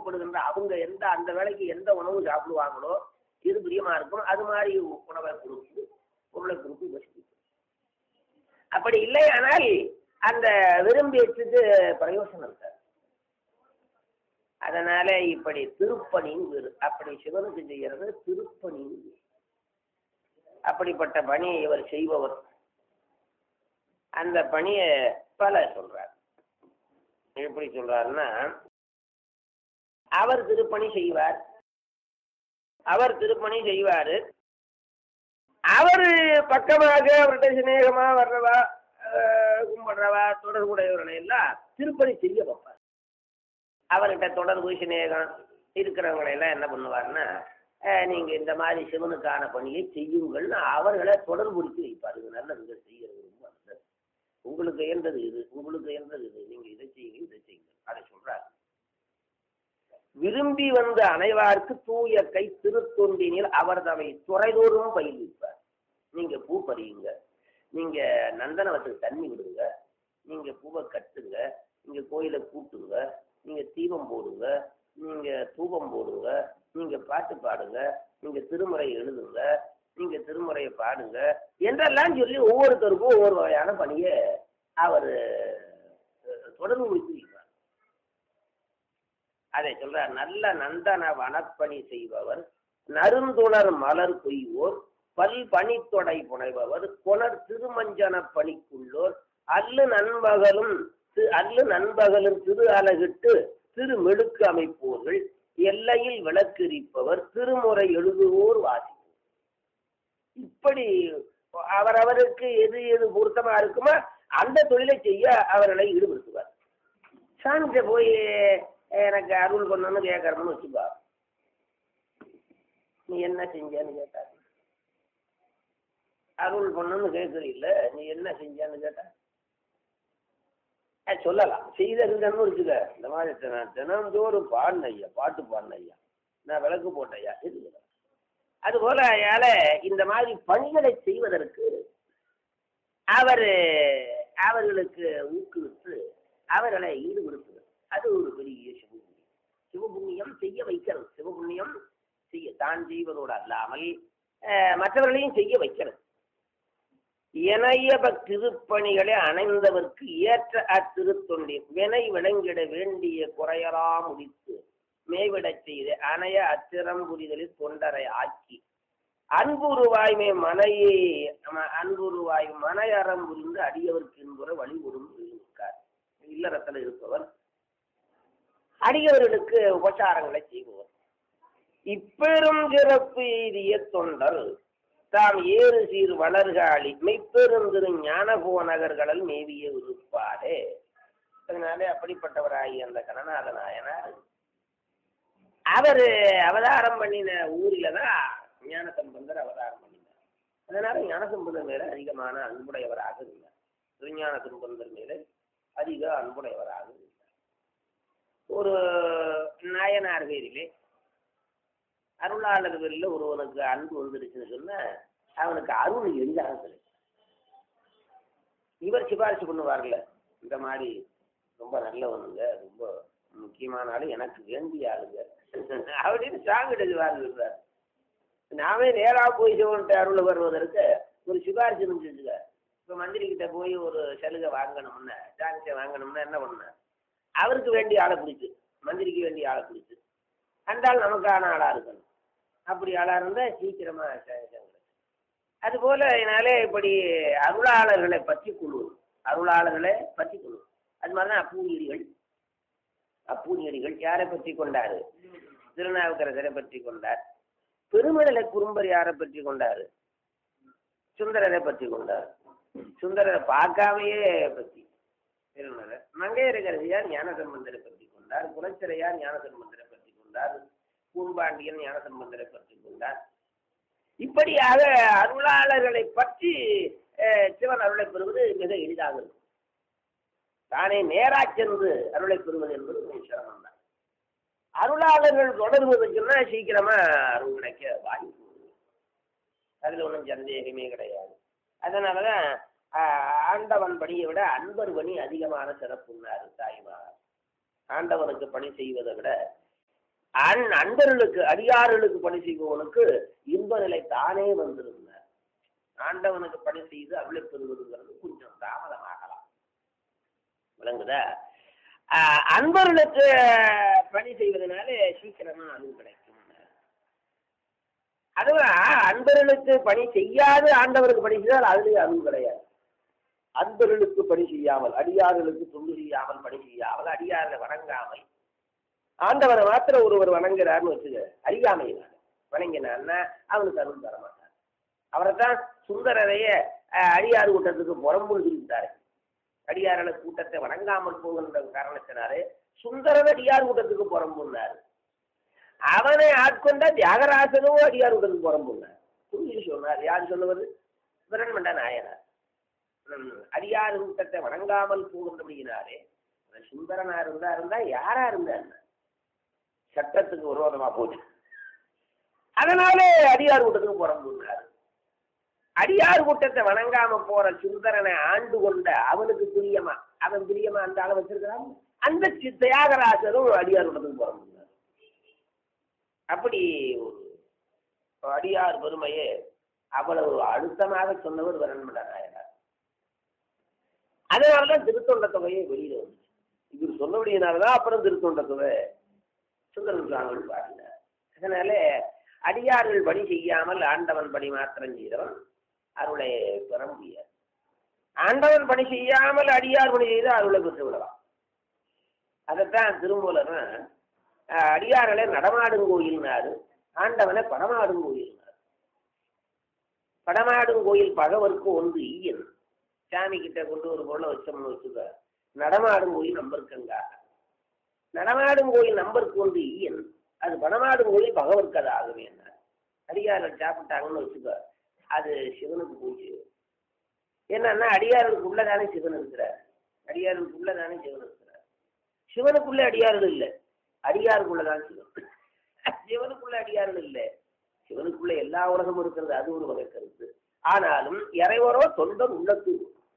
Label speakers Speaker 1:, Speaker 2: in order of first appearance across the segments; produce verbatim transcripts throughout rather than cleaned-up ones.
Speaker 1: விருப்பப்படுகின்ற அவங்க எந்த அந்த வேலைக்கு எந்த உணவு சாப்பிடுவாங்களோ இது பிரியமா இருக்கும் அது மாதிரி உணவை கொடுத்து பொருளை கொடுத்து வசிக்கும். அப்படி இல்லை ஆனால் அந்த விரும்பியத்துக்கு பிரயோசனம் இருக்காது. அதனால இப்படி திருப்பணின்னு வேறு, அப்படி சிவனுக்கு செய்யறது திருப்பணின்னு வேறு. அப்படிப்பட்ட பணியை இவர் செய்பவர். அந்த பணியை பல சொல்றார். எப்படி சொல்றாருன்னா, அவர் திருப்பணி செய்வார், அவர் திருப்பணி செய்வாரு, அவரு பக்கமாக அவர்கிட்ட சிநேகமா வர்றவா கும்பிடுறவா தொடர்புடையவர்களை எல்லாம் திருப்பணி செய்ய வைப்பார். அவர்கிட்ட தொடர்பு சிநேகம் இருக்கிறவங்களை எல்லாம் என்ன பண்ணுவார்னா, நீங்க இந்த மாதிரி சிவனுக்கான பணியை செய்யுங்கள்னு அவர்களை தொடர்புடுத்தி வைப்பார். இது நல்லது, செய்யறது ரொம்ப நல்லது, உங்களுக்கு இயன்றது இது, உங்களுக்கு இயன்றது இது, நீங்க இதை செய்யுங்க இதை செய்யுங்க அதை சொல்றாரு. விரும்பி வந்த அனைவாருக்கு தூய கை திருத்தொண்டினில் அவர் தவை துறைதோறும் பயில்விப்பார். நீங்க பூ பறியுங்க, நீங்க நந்தனவத்துக்கு தண்ணி விடுங்க, நீங்க பூவை கட்டுங்க, நீங்க கோயிலை கூட்டுங்க, நீங்க தீபம் போடுங்க, நீங்க தூபம் போடுங்க, நீங்க பாட்டு பாடுங்க, நீங்க திருமுறை எழுதுங்க, நீங்க திருமுறையை பாடுங்க என்றெல்லாம் சொல்லி ஒவ்வொருத்தருக்கும் ஒவ்வொரு வகையான பணியை அவர் தொடர்பு முடித்து. அதை சொல்றார். நல்ல நந்தன வனப்பணி செய்பவர், நறுந்துணர் மலர் கொய்வோர், பல் பணித்தொடை புனைபவர், கொணர் திருமஞ்சன பணிக்குள்ளோர், அல்லு நண்பகலும் அல்லு நண்பகலும் திரு அலகிட்டு திரு மெடுக்கு அமைப்போர்கள், எல்லையில் விளக்கெரிப்பவர், திருமுறை எழுதுவோர் வாசிப்போர். இப்படி அவரவருக்கு எது எது பொருத்தமா இருக்குமோ அந்த தொழிலை செய்ய அவர்களை ஈடுபடுத்துவார். சாமிட்ட போய் எனக்கு அருள் பண்ணணும்னு கேட்கறோம்னு வச்சுப்பா, நீ என்ன செஞ்சான்னு கேட்டாரு. அருள் பண்ணணும்னு கேட்கறீல்ல, நீ என்ன செஞ்சான்னு கேட்டா சொல்லலாம், செய்தன்னு வச்சுக்க. இந்த மாதிரி தினந்தோறும் பாடின ஐயா, பாட்டு பாடின ஐயா, நான் விளக்கு போட்டையா இது. அதுபோல யால இந்த மாதிரி பணிகளை செய்வதற்கு அவர் அவர்களுக்கு ஊக்குவித்து அவர்களை ஈடுபடுத்துவது, அது ஒரு பெரிய சிவபுண்ணியம். சிவபுண்ணியம் செய்ய வைக்கிறது, சிவபுண்ணியம் செய்ய தான் செய்வதோடு அல்லாமல் மற்றவர்களையும் செய்ய வைக்கிறது. இணைய திருப்பணிகளை அணைந்தவர்க்கு ஏற்ற அத்திருத்தொண்டி வினை விளங்கிட வேண்டிய குறையலாம் முடித்து மேவிடச் செய்து அணைய அத்திரம் புரிதலில் தொண்டரை ஆக்கி அன்புருவாய்மை மனையை அன்புருவாய் மனையறம் புரிந்து அடியவர்க்கு என்புற வழி ஒருங்கார். இல்லறத்தில் இருப்பவர் அடியவர்களுக்கு உபச்சாரங்களை செய்பவர். இப்பெரும் சிறப்பு எய்திய தொண்டர் தாம் ஏறு சீர் வளர்காளி மெய்ப்பெருந்திரு ஞானபோ நகர்களில் மேவிய இருப்பாரே. அதனாலே அப்படிப்பட்டவராகி அந்த கணநாத நாயனார் அவரு அவதாரம் பண்ணின ஊரில தான் ஞானசம்பந்தர் அவதாரம் பண்ணினார். அதனால ஞானசம்பந்தர் மேல அதிகமான அன்புடையவராக இருந்தார். திருஞான சம்பந்தர் மேல அதிக அன்புடையவராக இருந்தார். ஒரு நாயனார் பேரிலே அருளாளர் பேரில் ஒருவனுக்கு அன்பு வந்துடுச்சுன்னு சொன்ன அவனுக்கு அருள் எளிதாக கிடைக்கும். இவர் சிபாரிசு பண்ணுவார்ல, இந்த மாதிரி ரொம்ப நல்லவனுங்க, ரொம்ப முக்கியமான ஆளு, எனக்கு வேண்டிய ஆளுங்க அப்படின்னு சாங் எடுக்குவார். நாமே நேராக போய் சிவன்கிட்ட அருள் வருவதற்கு ஒரு சிபாரிசு செஞ்சுக்க. இப்போ மந்திரி கிட்ட போய் ஒரு சலுகை வாங்கணும்னா, சாங்ஸை வாங்கணும்னா என்ன பண்ண, அவருக்கு வேண்டிய ஆளை பிடிச்சு, மந்திரிக்கு வேண்டிய ஆளை பிடிச்சு, அந்தால் நமக்கான ஆளா இருக்கணும். அப்படி ஆளா இருந்தால் சீக்கிரமா கிடைக்கும். அதுபோல என்னாலே இப்படி அருளாளர்களை பற்றி கொள்வது, அருளாளர்களை பற்றி கொள்வது. அது மாதிரிதான் அப்பூனியடிகள். அப்பூனியடிகள் யாரை பற்றி கொண்டாரு? திருநாவுக்கரசரை பற்றி கொண்டார். பெருமடலை குறும்பர் யாரை பற்றி கொண்டாரு? சுந்தரரை பற்றி கொண்டார். சுந்தரரை பார்க்காமையே பற்றி திருமணர். மங்கையரகரசியார் ஞானசம்பந்தரை பற்றி கொண்டார். குலச்சிறையார் ஞானசம்பந்தரை பற்றி கொண்டார். பூம்பாண்டியன் ஞானசம்பந்தரை பற்றி கொண்டார். இப்படியாக அருளாளர்களை பற்றி சிவன் அருளை பெறுவது மிக எளிதாக இருக்கும். தானே நேரா சென்று அருளை பெறுவது என்பது மிக சிரமம் தான். அருளாளர்கள் தொடர்வதற்குன்னா சீக்கிரமா அருள் கிடைக்க வாய்ப்பு, அதுல ஒன்றும் சந்தேகமே கிடையாது. அதனாலதான் ஆண்டவன் பணியை விட அன்பர் பணி அதிகமான சிறப்புன்னாரு தாய்மார். ஆண்டவனுக்கு பணி செய்வதை விட அன் அன்பர்களுக்கு அடியார்களுக்கு பணி செய்பவனுக்கு இன்ப நிலை தானே வந்திருந்தார். ஆண்டவனுக்கு பணி செய்து அருளை பெறுவதுங்கிறது கொஞ்சம் தாமதமாகலாம். விளங்குதா? அன்பர்களுக்கு பணி செய்வதனால சீக்கிரமா அருள் கிடைக்கும். அதுவும் அன்பர்களுக்கு பணி செய்யாது ஆண்டவருக்கு பணி செய்தால் அதுலேயே அருள் கிடையாது. அன்பர்களுக்கு பணி செய்யாமல், அடியார்களுக்கு தொண்டு செய்யாமல், பணி செய்யாமல், அடியார்களை வணங்காமல், ஆண்டவரை மாத்திரம் ஒருவர் வணங்குறாருன்னு வச்சுக்க, அறியாமையினால வணங்கினான்னா அவனுக்கு அருள் தர மாட்டார். அவரைத்தான் சுந்தரரைய அடியார் கூட்டத்துக்கு புறம்பு சொல்லிட்டாரு. அடியார்கள் கூட்டத்தை வணங்காமல் போகின்ற காரணத்தினாலே சுந்தரர் அடியார் கூட்டத்துக்கு புறம்புன்னாரு. அவனை ஆட்கொண்ட தியாகராசனும் அடியார் கூட்டத்துக்கு புறம்புன்னார். புரிஞ்சு சொன்னார். யார் சொல்லுவது? பிரண்மண்ட நாயனார். அடியார் கூட்டத்தை வணங்காமல் போகின்றபடியினாலே சுந்தரனா இருந்தா இருந்தா யாரா இருந்தா சட்டத்துக்கு விரோதமா போச்சு. அதனாலே அடியார் கூட்டத்துக்கு புறம்புன்னார். அடியார் கூட்டத்தை வணங்காம போற சுந்தரனை ஆண்டு கொண்ட அவனுக்கு பிரியமா, அவன் பிரியமா அந்த ஆளை வச்சிருக்கிறான். அந்த தியாகராசரும் அடியார் கூட்டத்துக்கு புறம்புன்னார். அப்படி ஒரு அடியார் பெருமையே அவ்வளவு அழுத்தமாக சொன்னவர் பிரண்மண்ட நாயனார். அதனாலதான் திருத்தொண்ட தொகையை வெளியில வந்துச்சு. இவர் சொன்னபடியினாலதான் அப்புறம் திருத்தொண்ட தொகை சுந்தரன் சுவாமிகள் பாடினார். அதனால அடியார்கள் பணி செய்யாமல் ஆண்டவன் பணி மாத்திரம் செய்தவன் அருளை பெற முடியாது. ஆண்டவன் பணி செய்யாமல் அடியார் பணி செய்து அருளை பெற்று விடலாம். அதைத்தான் திருமூலர் அடியார்களை நடமாடும் கோயில்னாரு, ஆண்டவனை படமாடும் கோயில்னாரு. படமாடும் கோயில் பகவருக்கு ஒன்று ஈயன். சாமி கிட்ட கொண்டு ஒரு பொருளை வச்சோம்னு வச்சுக்க, நடமாடும் கோயில் நம்பருக்குங்காக. நடமாடும் கோயில் நம்பருக்கு ஒன்று ஈயன், அது படமாடும் கோயில் பகவருக்கு அது ஆகுமே. அடியார்கள் சாப்பிட்டாங்கன்னு வச்சுக்க, அது சிவனுக்கு போச்சு. என்னன்னா அடியார்களுக்கு உள்ளதானே சிவன் இருக்கிறார். அடியார்களுக்கு உள்ளதானே சிவன் இருக்கிறார். சிவனுக்குள்ள அடியார்கள் இல்லை, அடியாருக்குள்ளதான் சிவன். சிவனுக்குள்ள அடியார்கள் இல்லை, சிவனுக்குள்ள எல்லா உலகமும் இருக்கிறது. அது ஒரு வகை கருத்து. ஆனாலும் இறைவரோ தொண்டர் உள்ளத்து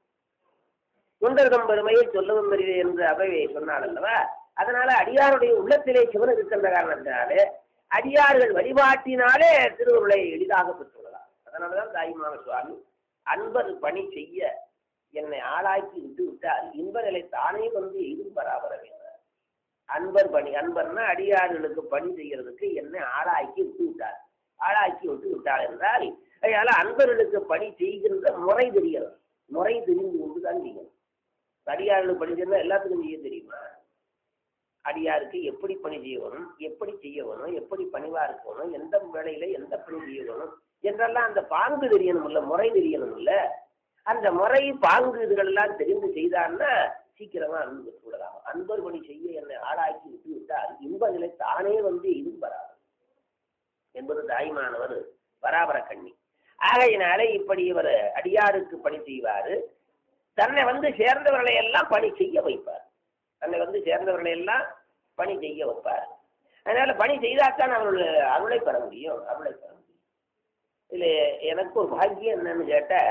Speaker 1: தொண்டர்தம் பெருமையை சொல்லவும் பெரியது என்று அவையை சொன்னாள் அல்லவா. அதனால அடியாருடைய உள்ளத்திலே சிவன் இருக்கின்ற காரணத்தினாலே அடியார்கள் வழிபாட்டினாலே திருவருளை எளிதாக பெற்றுள்ளதாம். அதனாலதான் தாயுமான சுவாமி அன்பர் பணி செய்ய என்னை ஆளாக்கி விட்டு விட்டால் இன்ப நிலை தானே வந்து எதுவும் பராபர வேண்டும். அன்பர் பணி, அன்பர்னா அடியார்களுக்கு பணி செய்யறதுக்கு என்னை ஆளாக்கி விட்டு விட்டார். ஆளாக்கி விட்டு விட்டார் என்றால் அதனால அன்பர்களுக்கு பணி செய்கின்ற முறை தெரியாது. முறை தெரிந்து கொண்டு தான் செய்யணும். அடியார்களுக்கு பணி செய்யணும் எல்லாத்துக்கும் செய்ய தெரியுமா? அடியாருக்கு எப்படி பணி செய்யணும், எப்படி செய்யணும், எப்படி பணிவா இருக்கணும், எந்த வேலையில எந்த பணி செய்யணும் என்றெல்லாம் அந்த பாங்கு தெரியணும் இல்ல, முறை தெரியணும் இல்ல. அந்த முறை பாங்கு இதுகளெல்லாம் தெரிந்து செய்தான்னா சீக்கிரமா அன்பு பெற்று விடலாம். அன்பர் பணி செய்ய என்னை ஆளாக்கி விட்டு விட்டால் இன்ப நிலை தானே வந்து இதுவும் வராது என்பது தாய்மானவர் பராபர கண்ணி. ஆகையினாலே இப்படி இவர் அடியாருக்கு பணி செய்வாரு. தன்னை வந்து சேர்ந்தவர்களை எல்லாம் பணி செய்ய வைப்பார். தன்னை வந்து சேர்ந்தவர்களை எல்லாம் பணி செய்ய வைப்பார். அதனால பணி செய்தால்தான் அவர்கள் அருளை பெற முடியும். அருளை பெற முடியும். இதுல எனக்கு ஒரு பாக்கியம் என்னன்னு கேட்டா,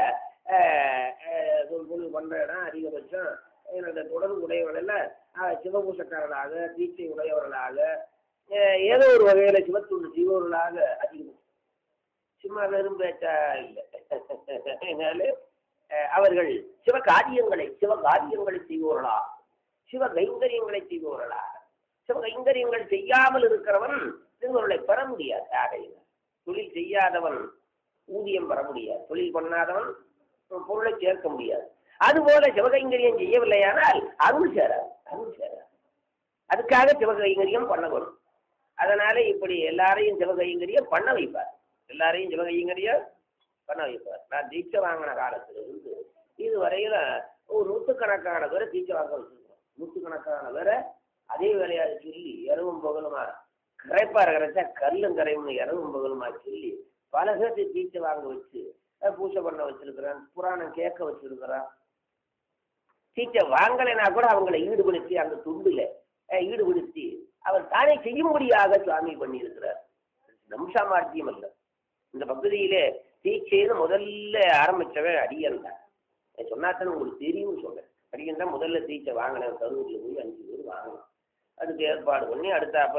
Speaker 1: பண்ற இடம் அதிகபட்சம் என்னோட தொடர்பு உடையவர்கள் சிவபூசக்காரர்களாக, தீட்சை உடையவர்களாக, ஏதோ ஒரு வகையில சிவத்துண்டு செய்பவர்களாக அதிகம். சும்மா வெறும் பேச்சா இல்லை. அதனால அவர்கள் சிவகாரியங்களை சிவகாரியங்களை செய்பவர்களா, சிவ கைங்கரியங்களை செய்பவர்களா. சிவ கைங்கரியங்கள் செய்யாமல் இருக்கிறவன் திருவருளை பெற முடியாது. ஆகையினால் தொழில் செய்யாதவன் ஊதியம் பெற முடியாது. தொழில் பண்ணாதவன் பொருளை சேர்க்க முடியாது. அதுபோல சிவகைங்கரியம் செய்யவில்லையானால் அருள் சேராது. அருள் சேராது. அதுக்காக சிவகைங்கரியம் பண்ண வரும். அதனால இப்படி எல்லாரையும் சிவகைங்கரியம் பண்ண வைப்பார். எல்லாரையும் சிவகைங்கரியம் பண்ண வைப்பார். நான் தீட்சை வாங்கின காலத்துல இருந்து இதுவரையில ஒரு நூற்றுக்கணக்கான பேரை தீட்சை வாங்க வச்சிருக்கோம். நூற்றுக்கணக்கான பேரை அதே வேலையாக சொல்லி இரவும் பகலுமா கரைப்பார் கரைச்சா கல்லும் கரையும் இரவும் பகலுமா சொல்லி பல பேர்த்து தீட்சை வாங்க வச்சு பூஜை பண்ண வச்சிருக்கிறான். புராணம் கேட்க வச்சிருக்கிறான். தீட்சை வாங்கலைன்னா கூட அவங்களை ஈடுபடுத்தி அந்த துண்டுல ஈடுபடுத்தி அவர் தானே செய்யும்படியாக சுவாமி பண்ணி இருக்கிறார். நம்சாமார்த்தியம் அல்ல. இந்த பகுதியிலே தீட்சைன்னு முதல்ல ஆரம்பிச்சவன் அடியன் தான். சொன்னாத்தான் உங்களுக்கு தெரியும்னு சொல்றேன். அடியன் தான் முதல்ல தீட்சை வாங்கினேன். கரூரில் போய் அஞ்சு பேர் வாங்கணும். அதுக்கு ஏற்பாடு பண்ணி அடுத்தாப்புல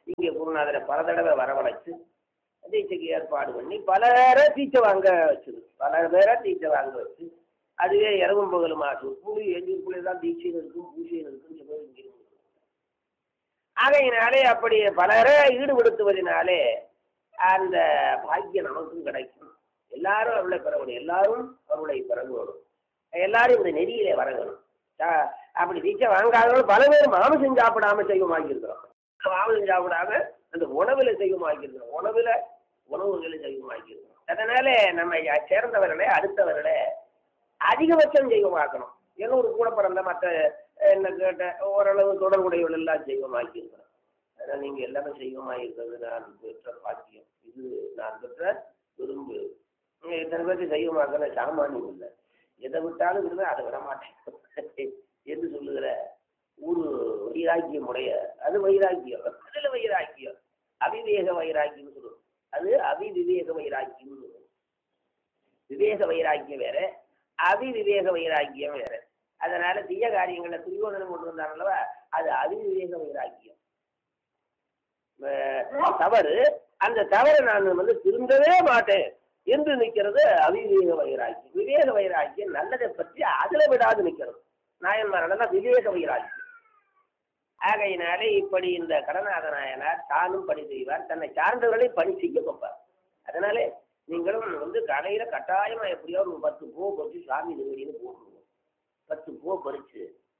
Speaker 1: இங்கே குருநாதரை பல தடவை வரவழைச்சு தீட்சைக்கு ஏற்பாடு பண்ணி பலரை தீட்சை வாங்க வச்சுது. பல பேரை தீட்சை வாங்க வச்சு அதுவே இரவும் பகலும் ஆகும். புளி எஞ்சிற்குள்ளே தான் தீட்சையும் இருக்கும், பூஜையும் இருக்குன்னு சொல்லி இங்கே ஆகையினாலே அப்படி பலரை ஈடுபடுத்துவதனாலே அந்த பாக்கியம் நமக்கும் கிடைக்கும். எல்லாரும் அவளை பெறணும், எல்லாரும் அவளை பெறணும், எல்லாரும் இந்த நெறியிலே வரணும். அப்படி தீட்சை வாங்காதவங்க பல பேர் மாமிசம் சாப்பிடாம செய்வமாக்கியிருக்கிறோம். மாமிசம் சாப்பிடாம அந்த உணவுல செய்வமாக்கியிருக்கிறோம், உணவுல உணவுகளை செய்வமாக்கியிருக்கிறோம். அதனால நம்ம சேர்ந்தவர்களே அடுத்தவர்களே அதிகபட்சம் செய்வமாக்கணும். ஏன்னா ஒரு கூட பிறந்த மற்ற என்ன கேட்ட ஓரளவு தொடர்புடையவர்கள் எல்லாம் செய்வமாக்கியிருக்கிறோம். அதனால் நீங்கள் எல்லாமே செய்வமாயிருக்கிறது நான் பெற்ற பாக்கியம், இது நான் பெற்ற விரும்பு. இத்தனை பேருக்கு செய்வமாக்கிற சாமானியம் இல்லை. எதை விட்டாலும் விடுவேன், அதை விட மாட்டேன் என்று சொல்லுகிற ஒரு வைராக்கியம் உடைய அது வைராக்கியம். அதில் வைராக்கியம் அவிவேக வைராக்கியம் சொல்லுவோம். அது அவிவிவேக வைராக்கியம் சொல்லுவோம். விவேக வைராக்கியம் வேற, அவிவிவேக வைராக்கியம் வேற. அதனால தீய காரியங்களை துரியோதனம் கொண்டு வந்தாங்களவா, அது அவிவிவேக வைராக்கியம். தவறு, அந்த தவறை நான் வந்து திருந்தவே மாட்டேன் என்று நிற்கிறது அவிவேக வைராக்கியம். விவேக வைராக்கியம் நல்லதை பற்றி அதில் விடாது நிற்கிறது. நாயன்மாரெல்லாம் விவேக வைராக்கியம். ஆகையினாலே இப்படி இந்த கடநாத நாயனார் தானும் பணி செய்வார், தன்னை சார்ந்தவர்களை பணி செய்ய வைப்பார். அதனாலே நீங்களும் வந்து கடையில் கட்டாயமாக எப்படியாவது ஒரு பத்து பூ பறிச்சு சாமி திருவடின்னு போட்டுருவோம். பத்து பூ பறிச்சு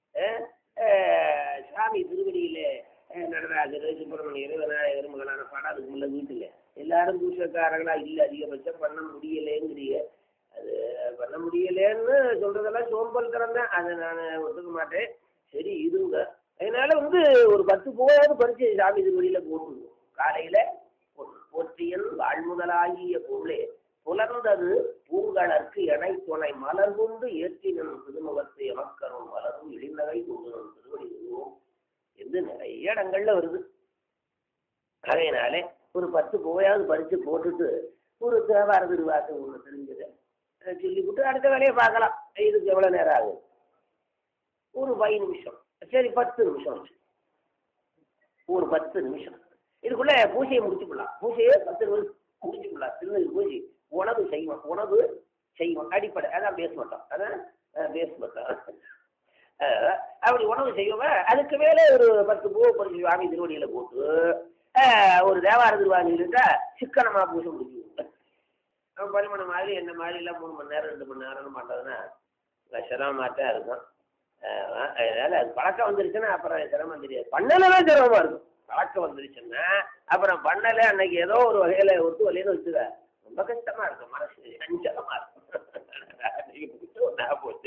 Speaker 1: சாமி திருவடியில் நடராஜர் சுப்பிரமணியர் விநாயகர் மகனான பாடம் அதுக்கு முள்ள வீட்டில் எல்லாரும் பூசக்காரங்களா இல்லை, அதிகபட்சம் பண்ண முடியலேங்கிறீங்க. அது பண்ண முடியலேன்னு சொல்றதெல்லாம் சோம்பல் திறந்தேன், அதை நான் ஒத்துக்க மாட்டேன். சரி இருங்க. அதனால வந்து ஒரு பத்து பூவாவது பறிச்சு சாமி திருவடியில போட்டுருவோம். காலையில போற்றியன் வாழ்முதலாகிய பொருளே புலர்ந்தது பூங்கலற்கு எனை துணை மலர் கொண்டு ஏற்றினன் திருமுகத்தை எமக்கரும் மலரும் இழிநகை கொண்டு திருவடி வருவோம் என்று நிறைய இடங்கள்ல வருது. அதனாலே ஒரு பத்து பூவையாவது பறிச்சு போட்டுட்டு ஒரு தேவார திருவாசம் ஒன்று தெரிஞ்சது சொல்லி விட்டு அடுத்த வேலையை பார்க்கலாம். இதுக்கு எவ்வளவு நேரம் ஆகும்? ஒரு பதினஞ்சு நிமிஷம். சரி பத்து நிமிஷம் வச்சு ஒரு பத்து நிமிஷம் இதுக்குள்ள பூஜையை முடிச்சுக்கலாம். பூஜையை பத்து நிமிஷம் முடிச்சுக்கலாம். திருநெல் பூஜை உணவு செய்வோம், உணவு செய்வோம் அடிப்படை. அதான் பேச மாட்டோம், அதான் பேச மாட்டோம். அப்படி உணவு செய்வோம். அதுக்கு மேலே ஒரு பத்து பூ பறிச்சு சுவாமி திருவடியில போட்டு ஒரு தேவார திருவாதிட்டா சிக்கனமா பூஜை முடிச்சுவோம். நம்ம பரிமாணம் மாதிரி என்ன மாதிரி எல்லாம் மூணு மணி நேரம் ரெண்டு மணி நேரம் மாட்டோம்னா சிரமமாத்தான் இருக்கும். அதனால அது பழக்கம் வந்துருச்சுன்னா அப்புறம் சிரமம் தெரியாது. பண்ணலாம் சிரமமா இருக்கும். பழக்கம் வந்துருச்சுன்னா அப்புறம் பண்ணல அன்னைக்கு ஏதோ ஒரு வகையில ஒத்து வலையின்னு வச்சுக்க ரொம்ப கஷ்டமா இருக்கும், மனசு அஞ்சலமா இருக்கும். போச்சு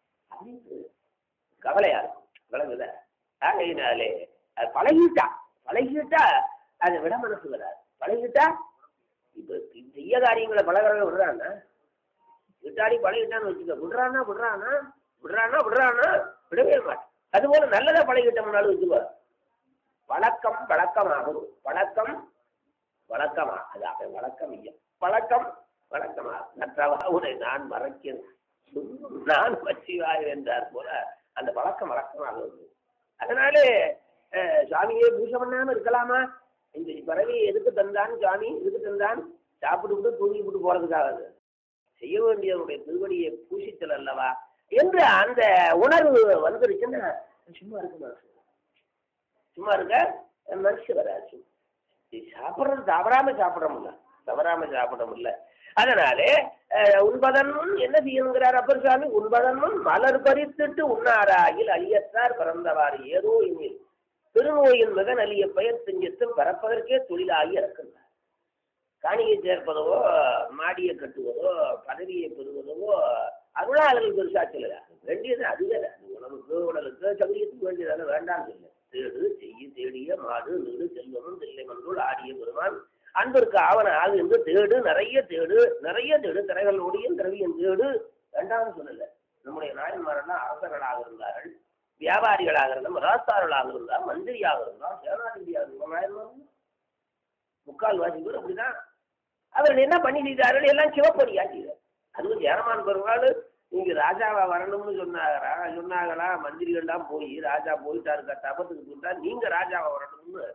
Speaker 1: கவலையா இருக்கும். விளங்குத? ஆகையினாலே அது பழகிட்டா பழகிட்டா அதை விட மனசு வராது. பழகிட்டா இப்ப செய்ய காரியங்களை பழகிறவங்க விடுறான்னா விட்டாடி பழகிட்டான்னு வச்சுக்க, விடுறானா விடுறானா விடுறானா விடுறானா விடவே மாட்டேன். அதுபோல நல்லதா பழகிட்டோம்னாலும் வச்சுக்கோ, பழக்கம் பழக்கமாகும். பழக்கம் வழக்கமா அது வழக்கம் இல்லை, பழக்கம் வழக்கமா. நற்றவா உன்னை நான் மறைக்கிறேன் நான் வச்சிவாய் என்றார் போல அந்த பழக்கம் வழக்கமாகுது. அதனாலே சுவாமியே பூஜை பண்ணாம இருக்கலாமா? இந்த பிறவி எதுக்கு தந்தான் சுவாமி? எதுக்கு தந்தான்? சாப்பிட்டு விட்டு தூங்கி விட்டு போறதுக்காக செய்ய வேண்டியவருடைய திருவடியை பூசித்தல் அல்லவா என்று அந்த உணர்வு வந்துருச்சுன்னா சும்மா இருக்க மனசு சும்மா இருக்க மனசு வராது. சாப்பிட்றது தவறாம சாப்பிடமுல்ல தவறாம சாப்பிட முடியல. அதனாலே உண்பதன் முன் என்ன செய்யணுங்கிறார் அப்பர் சுவாமி? உண்பதன் முன் மலர் பறித்துட்டு உண்ணாராயில் அழியத்தார் பிறந்தவாறு ஏதோ இனில் திருநோயின் மகன் அழிய பெயர் செஞ்சத்தும் பரப்பதற்கே தொழிலாகி இறக்கின்றார். காணியை சேர்ப்பதோ மாடியை கட்டுவதோ பதவியை பெறுவதோ அருளாளர்கள் பெருசா சொல்லுறாங்க. வேண்டியது அதுவே உணவுக்கு உடலுக்கு சௌரியத்துக்கு வேண்டியதான வேண்டாம் சொல்ல. தேடு செய்ய தேடிய மாடு நீடு செல்வமும் தில்லை மன்றுள் ஆடிய பெருமான் அன்பிற்கு ஆவண ஆகு என்று தேடு நிறைய தேடு நிறைய தேடு திரைகளோடையும் திரவியம் தேடு வேண்டாம்னு சொல்லல. நம்முடைய நாயன்மாரெல்லாம் அரசர்களாக இருந்தார்கள், வியாபாரிகளாக இருந்தால், ராஸ்தார்களாக இருந்தால், மந்திரியாக இருந்தால், சேனாதிபதியாக இருந்தால், நாயன்மார் முக்கால் வாசி பேர் அப்படிதான். அவர்கள் என்ன பண்ணி செய்தார்கள்? எல்லாம் சிவப்பணியாக்கிறார். அதுவும் ஏரமான் பெருமாள் நீங்க ராஜாவா வரணும்னு சொன்னாரா சொன்னாங்களா? மந்திரிகள்லாம் போய் ராஜா போயிட்டாரு தபத்துக்கு போட்டா நீங்க ராஜாவா வரணும்னு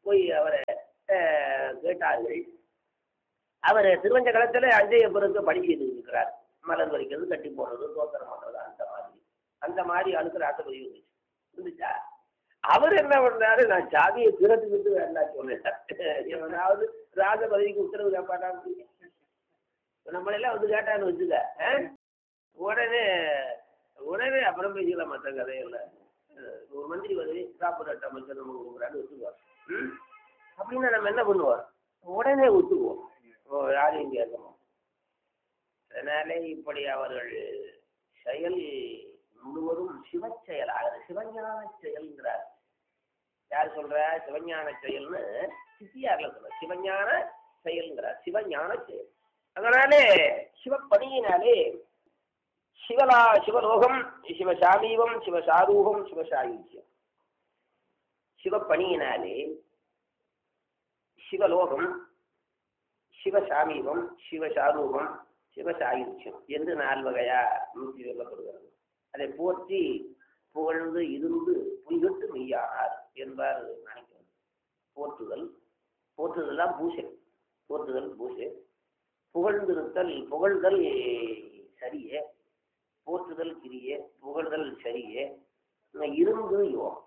Speaker 1: போய் அவரை கேட்டார்கள். அவர் திருவஞ்ச களத்தில் அஞ்சைய பிறகு பணி செய்து இருக்கிறார். மலர் வரைக்கிறது, கட்டி போடுறது, தோத்திரம் பண்ணுறது, அந்த மாதிரி அந்த மாதிரி அழுக்கு ராசபதி இருந்துச்சு இருந்துச்சா. அவர் என்ன பண்றாரு, நான் சாமியை திறத்துக்கிட்டு வேண்டாம் சொன்னேன். எவனாவது ராஜபதிக்கு உத்தரவு கேட்பாட்டான்னு நம்மளெல்லாம் வந்து கேட்டான்னு வச்சுக்க, உடனே உடனே அப்புறம் பேசிக்கலாம். மற்ற கதையில ஒரு மந்திரி வந்து சாப்பிட்ற அமைச்சர் நம்ம கொடுக்குறான்னு ஒத்துக்குவார். அப்படின்னா நம்ம என்ன பண்ணுவோம், உடனே ஒத்துக்குவோம், யாரையும் கேட்கணும். அதனாலே இப்படி அவர்கள் செயல் முழுவதும் சிவ செயலாக சிவஞான செயல்ங்கிறார். யார் சொல்ற சிவஞான செயல்னு சித்தியார்ல சொல்ற சிவஞான செயல்ங்கிறார். சிவஞான செயல். அதனாலே சிவப்பணியினாலே சிவலா சிவலோகம், சிவசாமீபம், சிவசாரூபம், சிவசாயுஜ்யம். சிவப்பணியினாலே சிவலோகம், சிவசாமீபம், சிவசாரூபம், சிவசாயுஜ்யம் என்று நாலு வகையா நூற்றி சொல்லப்படுகிறது. அதை போற்றி புகழ்ந்து இருந்து புய்கட்டு மெய்யானார் என்பார் நினைக்கிறது. போற்றுதல் போற்றுதல் பூசை, போற்றுதல் பூசை. புகழ்ந்திருத்தல் புகழ்தல் சரியே, போற்றுதல் கிரியே, புகழ்தல் சரியே, இருந்து யோகம்.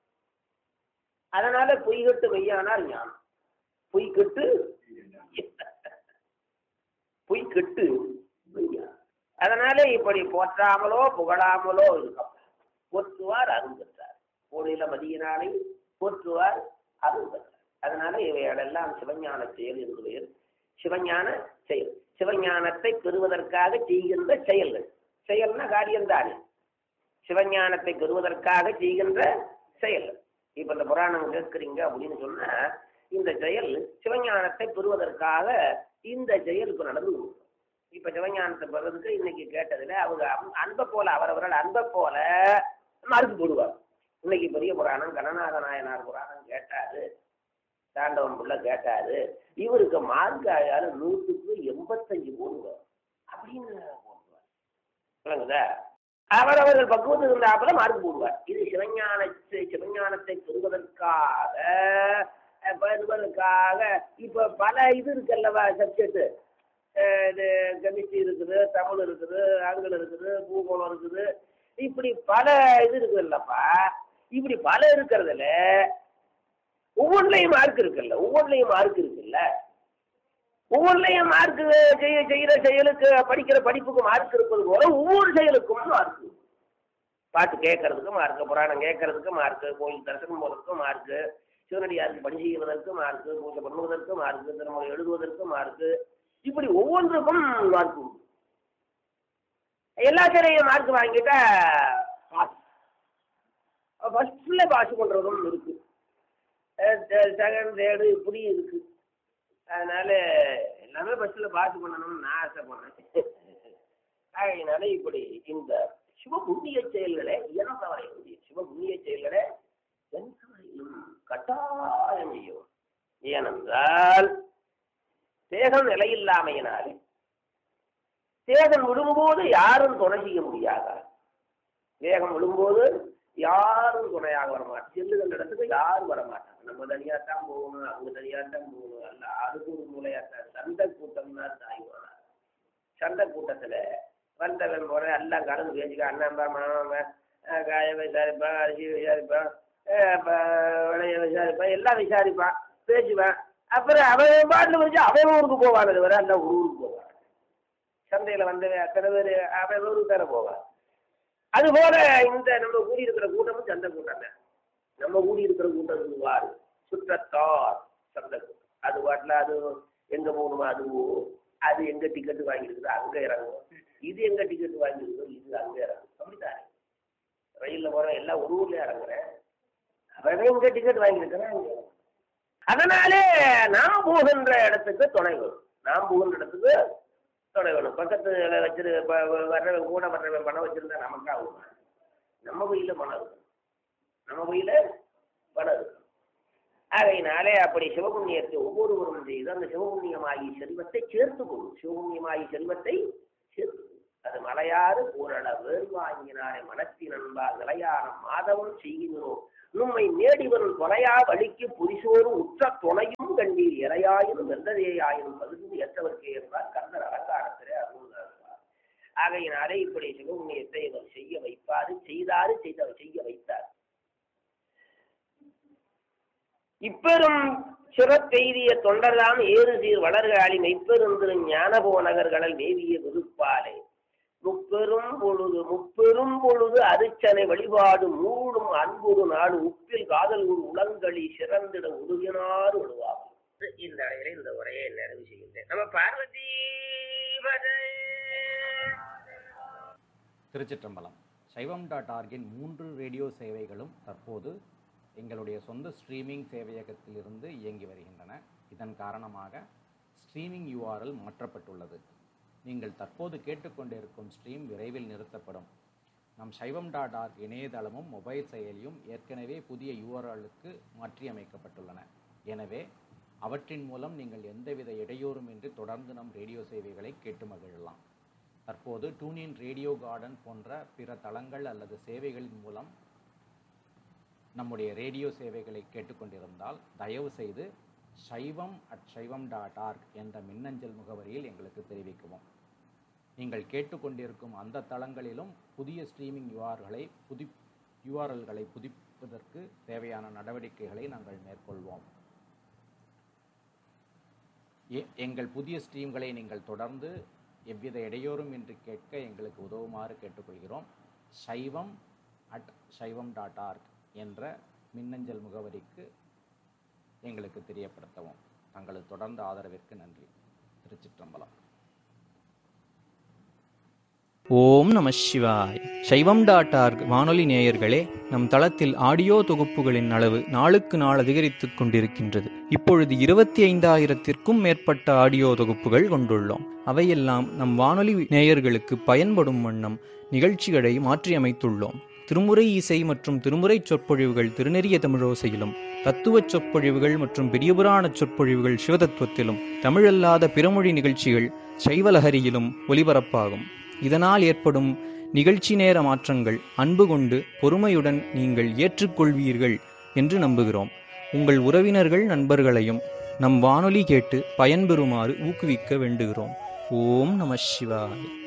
Speaker 1: அதனால பொய்கட்டு மெய்யானார் ஞானம். பொய்கட்டு பொய்கட்டு மெய்யானார். அதனால இப்படி போற்றாமலோ புகழாமலோ இருக்கும். போற்றுவார் அருள் பெற்றார். கோடையில மதியினாலே போற்றுவார் அருள் பெற்றார். அதனால இவைகளெல்லாம் சிவஞான செயல் என்று பெயர். சிவஞான செயல், சிவஞானத்தை பெறுவதற்காக செய்கின்ற செயல்கள். செயல்னா காரியம்தானே. சிவஞானத்தை பெறுவதற்காக செய்கின்ற செயல்கள். இப்ப இந்த புராணம் கேட்குறீங்க அப்படின்னு சொன்னா, இந்த செயல் சிவஞானத்தை பெறுவதற்காக இந்த செயல் இப்ப நடந்து. இப்ப சிவஞானத்தை பெறதுக்கு இன்னைக்கு கேட்டதுல அவங்க அன்பை போல அவரவர்கள் அன்பை போல மறுத்து போடுவார். இன்னைக்கு பெரிய புராணம் கணநாத நாயனார் புராணம் கேட்டாரு, தாண்டவம் புள்ள கேட்டாரு, இவருக்கு மார்க் ஆயாரு நூற்றுக்கு எண்பத்தஞ்சு போடுவார் அப்படின்னு போடுவார். சொல்லுங்கதா, அவரவர்கள் பக்குவத்துக்கு இருந்தாப்புல மார்க் போடுவார். இது சிவஞானத்தை சிவஞானத்தை பெறுவதற்காக பெறுவதற்காக இப்ப பல இது இருக்குல்லவா சப்ஜெக்ட். இது கெமிஸ்ட்ரி இருக்குது, தமிழ் இருக்குது, ஆங்கிலம் இருக்குது, பூகோளம் இருக்குது, இப்படி பல இது இருக்குது இல்லப்பா. இப்படி பல இருக்கிறதுல ஒவ்வொன்றையும் மார்க் இருக்குல்ல, ஒவ்வொன்றையும் மார்க் இருக்குல்ல, ஒவ்வொன்றையும் மார்க் செய்ய செய்யற செயலுக்கு படிக்கிற படிப்புக்கு மார்க் இருப்பது போல ஒவ்வொரு செயலுக்கும் மார்க். பாட்டு கேட்கறதுக்கு மார்க்கு, புராணம் கேட்கறதுக்கு மார்க்கு, கோயில் தரிசனம் போறதுக்கு மார்க்கு, சிவனடியாருக்கு பணி செய்வதற்கு மார்க்கு, பூஜை பண்ணுவதற்கு மார்க்கு, திருமணம் எழுதுவதற்கு மார்க்கு, இப்படி ஒவ்வொன்றுக்கும் மார்க் உண்டு. எல்லாத்திலையும் மார்க் வாங்கிட்டா ஃபர்ஸ்ட்ல பாஸ் பண்றதும் இருக்கு, செகண்ட் தேர்டு இப்படி இருக்கு. அதனால எல்லாமே ஃபர்ஸ்ட்ல பாஸ் பண்ணணும்னு நான் ஆசைப்படுறேன். அதனால இப்படி இந்த சிவபுண்ணிய செயல்களை இயன்ற வரையிலும் சிவபுண்ணிய செயல்களை எந்த வரையிலும் கட்டாயம் செய்யும். ஏனென்றால் தேகம் நிலையில்லாமையினாலே தேகம் விழும்போது யாரும் துணை செய்ய முடியாதா. தேகம் விழும்போது யாரும் துணையாக வரமாட்டாங்க. செல்லுகின்ற இடத்துக்கு யாரும் வரமாட்டாங்க. நம்ம தனியாத்தான் போகணும், அவங்க தனியாத்தான் போகணும். அல்ல, அதுக்கு ஒரு மூலையாத்தான். சண்டை கூட்டம்னா தாய்வானா. சண்டை கூட்டத்துல வந்தவன் போற எல்லாம் கலந்து பேசிக்க, அண்ணன்பா மாமா காய விசாரிப்பான், அரிசி விசாரிப்பான், விளைய விசாரிப்பான், எல்லாம் விசாரிப்பான், பேசுவான். அப்புறம் அவன் பாட்டில் வச்சு அவன் ஊருக்கு போவான். அது வர எல்லாம் ஊருக்கு போவான். சந்தையில வந்தவன் அத்தனை பேர் அவன் ஊருக்கு தானே போவான். அதுபோல இந்த நம்ம கூடி இருக்கிற கூட்டமும் சந்தை கூட்டம் தான். நம்ம கூடி இருக்கிற கூட்டம் வாரு சுற்றத்தார் சந்தை கூட்டம். அது பாட்டில் அது எங்க போகணுமோ அதுவும், அது எங்க டிக்கெட்டு வாங்கியிருக்குதோ அங்க இறங்கும், இது எங்க டிக்கெட்டு வாங்கியிருக்கோ இது அங்க இறங்கும். அப்படித்தானே ரயில்ல போற எல்லாம் ஒரு ஊர்ல இறங்குறேன், அவன் எங்க டிக்கெட் வாங்கியிருக்கிறேன் அங்க. அதனாலே நாம் போகின்ற இடத்துக்கு துணை வரும். நாம் போகின்ற இடத்துக்கு துணை வேணும். பக்கத்துல வச்சிரு வர்றவன் கூட வர்றவன் பணம் வச்சிருந்தா நமக்கு ஆகும். நம்ம வழியில பணம் இருக்கும், நம்ம வழியில பணம் இருக்கும். ஆகையினாலே அப்படி சிவபுண்ணியத்தை ஒவ்வொருவரும் செய்து அந்த சிவபுண்ணியமாகி செல்வத்தை சேர்த்து கொள்ளும். சிவபுண்ணியமாகி செல்வத்தை சேர்த்து அது மலையாறு ஓரள வேறு வாங்கினாரை மனத்தின் அன்பால் நிலையான மாதவம் செய்கிறோம் நம்மை நேடிவரும் தொலையா வழிக்கு புரிசோறு உற்ற துணையும் கண்டீர் இறையாயினும் வெந்ததையாயினும் பகுதி ஏற்றவர்க்கே என்றார் கந்தர் அலங்காரத்திலே அருள்கிறார். ஆகையினாலே இப்படி சிவபுண்ணியத்தை அவர் செய்ய வைப்பாரு, செய்தாரு, செய்தவர் செய்ய வைத்தார். இப்பெரும் சிறப்பெய்திய தொண்டர்தாம் ஏறு சீர் வளர்காலி மெய்ப்பெருந்திரு ஞானபோ நகர்களை மேவிய விருப்பாலே முப்பெரும் பொழுது முப்பெரும் பொழுது அரிச்சனை வழிபாடு மூடும் அன்புடு நாடு உப்பில் காதல் ஒரு உளங்களி சிறந்திட உருகினார் விடுவாகும். இந்த அறையில இந்த உரையை நிறைவு செய்கின்றேன். நம்ம பார்வதி
Speaker 2: திருச்சிற்றம்பலம். சைவம் டாட் ஆர்கின் மூன்று ரேடியோ சேவைகளும் தற்போது எங்களுடைய சொந்த ஸ்ட்ரீமிங் சேவையகத்திலிருந்து இயங்கி வருகின்றன. இதன் காரணமாக ஸ்ட்ரீமிங் யூஆர்எல் மாற்றப்பட்டுள்ளது. நீங்கள் தற்போது கேட்டுக்கொண்டிருக்கும் ஸ்ட்ரீம் விரைவில் நிறுத்தப்படும். நம் சைவம் டாட் ஆர்க் இணையதளமும் மொபைல் செயலியும் ஏற்கனவே புதிய யூஆர்எலுக்கு மாற்றியமைக்கப்பட்டுள்ளன. எனவே அவற்றின் மூலம் நீங்கள் எந்தவித இடையூறுமின்றி தொடர்ந்து நம் ரேடியோ சேவைகளை கேட்டு மகிழலாம். தற்போது டூனின் ரேடியோ கார்டன் போன்ற பிற தளங்கள் அல்லது சேவைகளின் மூலம் நம்முடைய ரேடியோ சேவைகளை கேட்டுக்கொண்டிருந்தால் தயவு செய்து சைவம் அட் சைவம் டாட் ஆர்க் என்ற மின்னஞ்சல் முகவரியில் எங்களுக்கு தெரிவிக்கவும். நீங்கள் கேட்டுக்கொண்டிருக்கும் அந்த தளங்களிலும் புதிய ஸ்ட்ரீமிங் யூஆர்களை புதி யூஆர்எல்களை புதுப்பிப்பதற்கு தேவையான நடவடிக்கைகளை நாங்கள் மேற்கொள்வோம். எங்கள் புதிய ஸ்ட்ரீம்களை நீங்கள் தொடர்ந்து எவ்வித இடையூறும் இன்றி கேட்க எங்களுக்கு உதவுமாறு கேட்டுக்கொள்கிறோம். சைவம் அட் சைவம் டாட் ஆர்க் என்ற மின்னஞ்சல் முகவரிக்கு எங்களுக்கு தெரியப்படுத்தவும். தங்களது தொடர்ந்த ஆதரவிற்கு நன்றி. திருச்சிற்றம்பலம்.
Speaker 3: ஓம் நம சிவாய். சைவம் டாட் ஆர்க் வானொலி நேயர்களே, நம் தளத்தில் ஆடியோ தொகுப்புகளின் அளவு நாளுக்கு நாள் அதிகரித்துக் கொண்டிருக்கின்றது. இப்பொழுது இருபத்தி ஐந்தாயிரத்திற்கும் மேற்பட்ட ஆடியோ தொகுப்புகள் கொண்டுள்ளோம். அவையெல்லாம் நம் வானொலி நேயர்களுக்கு பயன்படும் வண்ணம் நிகழ்ச்சிகளை மாற்றியமைத்துள்ளோம். திருமுறை இசை மற்றும் திருமுறை சொற்பொழிவுகள் திருநெறிய தமிழோசையிலும், தத்துவச் சொற்பொழிவுகள் மற்றும் பெரியபுராண சொற்பொழிவுகள் சிவதத்துவத்திலும், தமிழல்லாத பிறமொழி நிகழ்ச்சிகள் சைவலஹரியிலும் ஒலிபரப்பாகும். இதனால் ஏற்படும் நிகழ்ச்சி நேர மாற்றங்கள் அன்பு கொண்டு பொறுமையுடன் நீங்கள் ஏற்றுக்கொள்வீர்கள் என்று நம்புகிறோம். உங்கள் உறவினர்கள் நண்பர்களையும் நம் வானொலி கேட்டு பயன்பெறுமாறு ஊக்குவிக்க வேண்டுகிறோம். ஓம் நம சிவாய.